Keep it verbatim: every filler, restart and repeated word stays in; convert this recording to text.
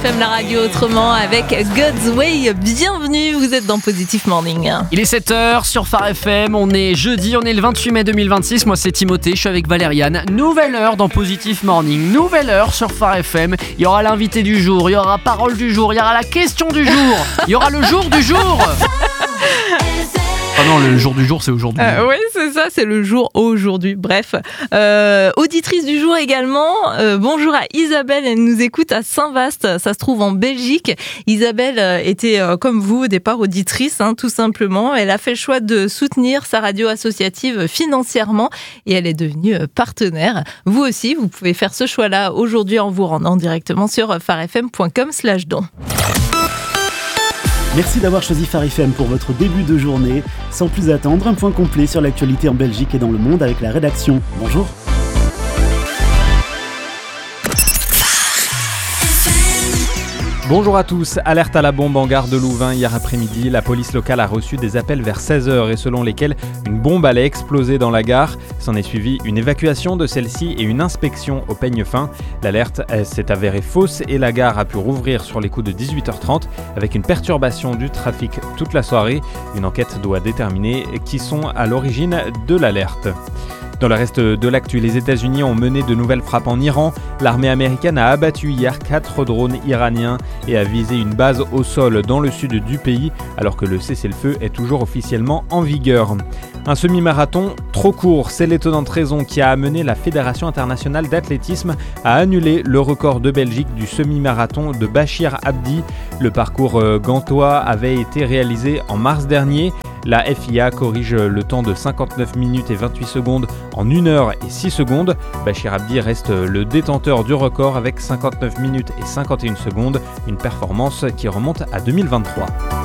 F M, la radio autrement, avec God's Way. Bienvenue, vous êtes dans Positive Morning. Il est sept heures sur Phare F M, on est jeudi, on est le vingt-huit mai deux mille vingt-six. Moi c'est Timothée, je suis avec Valériane. Nouvelle heure dans Positive Morning, nouvelle heure sur Phare F M. Il y aura l'invité du jour, il y aura parole du jour, il y aura la question du jour, il y aura le jour du jour. Ah non, le jour du jour, c'est aujourd'hui. Euh, oui, c'est ça, c'est le jour aujourd'hui. Bref, euh, auditrice du jour également. Euh, bonjour à Isabelle, elle nous écoute à Saint-Vaast, ça se trouve en Belgique. Isabelle euh, était, euh, comme vous, au départ auditrice, hein, tout simplement. Elle a fait le choix de soutenir sa radio associative financièrement et elle est devenue euh, partenaire. Vous aussi, vous pouvez faire ce choix-là aujourd'hui en vous rendant directement sur pharefm point com slash don. Merci d'avoir choisi Phare F M pour votre début de journée. Sans plus attendre, un point complet sur l'actualité en Belgique et dans le monde avec la rédaction. Bonjour. Bonjour à tous, alerte à la bombe en gare de Louvain hier après-midi. La police locale a reçu des appels vers seize heures et selon lesquels une bombe allait exploser dans la gare. S'en est suivi une évacuation de celle-ci et une inspection au peigne fin. L'alerte s'est avérée fausse et la gare a pu rouvrir sur les coups de dix-huit heures trente avec une perturbation du trafic toute la soirée. Une enquête doit déterminer qui sont à l'origine de l'alerte. Dans le reste de l'actu, les États-Unis ont mené de nouvelles frappes en Iran. L'armée américaine a abattu hier quatre drones iraniens et a visé une base au sol dans le sud du pays, alors que le cessez-le-feu est toujours officiellement en vigueur. Un semi-marathon trop court, c'est l'étonnante raison qui a amené la Fédération internationale d'athlétisme à annuler le record de Belgique du semi-marathon de Bachir Abdi. Le parcours gantois avait été réalisé en mars dernier. La F I A corrige le temps de cinquante-neuf minutes et vingt-huit secondes en une heure et six secondes. Bachir Abdi reste le détenteur du record avec cinquante-neuf minutes et cinquante et une secondes, une performance qui remonte à deux mille vingt-trois.